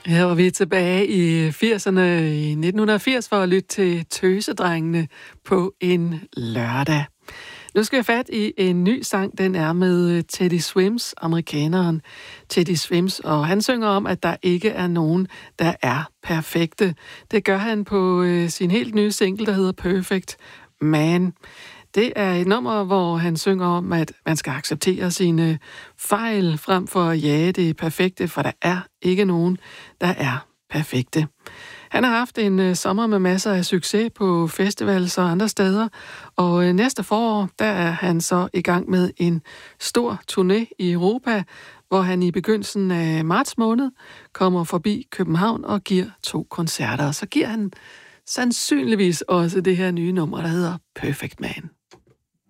Her var vi tilbage i 80'erne, i 1980, for at lytte til Tøsedrengene på en lørdag. Nu skal jeg fat i en ny sang. Den er med Teddy Swims, amerikaneren Teddy Swims, og han synger om, at der ikke er nogen, der er perfekte. Det gør han på sin helt nye single, der hedder Perfect Man. Det er et nummer, hvor han synger om, at man skal acceptere sine fejl frem for at jage det perfekte, for der er ikke nogen, der er perfekte. Han har haft en sommer med masser af succes på festivals og andre steder, og næste forår, der er han så i gang med en stor turné i Europa, hvor han i begyndelsen af marts måned kommer forbi København og giver 2 koncerter. Og så giver han sandsynligvis også det her nye nummer, der hedder Perfect Man.